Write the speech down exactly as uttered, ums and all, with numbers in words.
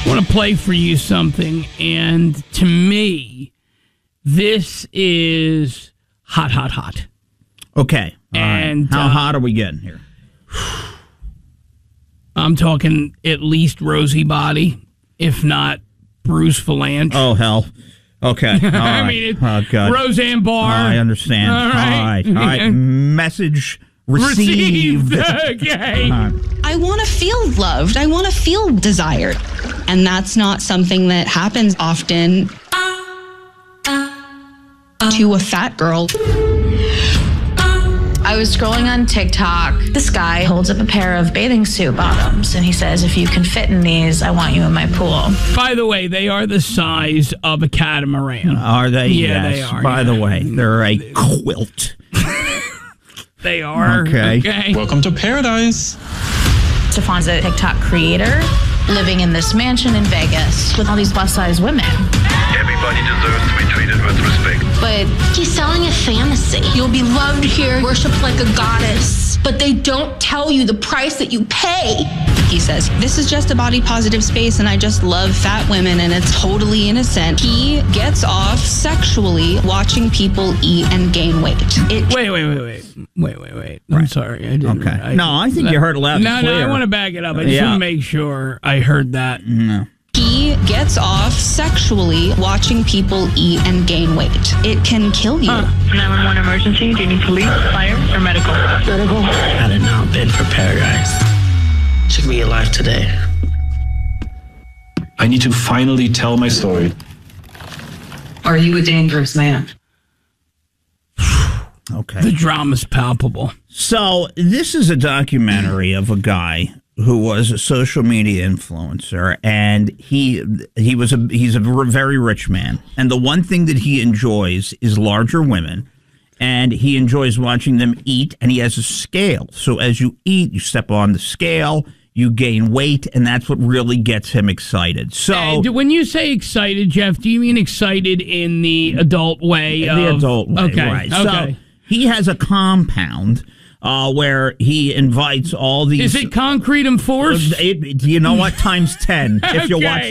I want to play for you something, and to me, this is hot, hot, hot. Okay. All and right. How uh, hot are we getting here? I'm talking at least Rosie Body, if not Bruce Valanche. Oh, hell. Okay. All right. I mean, it, oh, God. Roseanne Barr. Oh, I understand. All right. All right. All right. Message received. Received. Okay. Right. I want to feel loved. I want to feel desired. And that's not something that happens often to a fat girl. I was scrolling on TikTok. This guy holds up a pair of bathing suit bottoms and he says, if you can fit in these, I want you in my pool. By the way, they are the size of a catamaran. Are they? Yeah, yes. they are. By yeah. the way, they're a quilt. They are. Okay. okay. Welcome to paradise. Stefan's a TikTok creator living in this mansion in Vegas with all these plus-size women. Everybody deserves to be treated with respect. But he's selling a fantasy. You'll be loved here, worshipped like a goddess, but they don't tell you the price that you pay. He says, this is just a body positive space and I just love fat women and it's totally innocent. He gets off sexually watching people eat and gain weight. It Wait, wait, wait, wait. Wait, wait, wait. I'm Right. sorry. I didn't. Okay. I, No, I think you heard it loud and No, no, clear. I want to back it up. I just Yeah. want to make sure I heard that. No. He gets off sexually watching people eat and gain weight. It can kill you. nine one one emergency. Do you need police, fire, or medical? Medical. Had it not been for paradise, should be alive today. I need to finally tell my story. Are you a dangerous man? Okay. The drama's palpable. So this is a documentary of a guy who was a social media influencer, and he he was a he's a very rich man, and the one thing that he enjoys is larger women, and he enjoys watching them eat, and he has a scale. So as you eat, you step on the scale, you gain weight, and that's what really gets him excited. So And when you say excited, Jeff, do you mean excited in the adult way? the of, adult way, okay, right? Okay. So he has a compound. Uh, where he invites all these... Is it concrete and force? It, you know what? Times ten, if you Okay. watch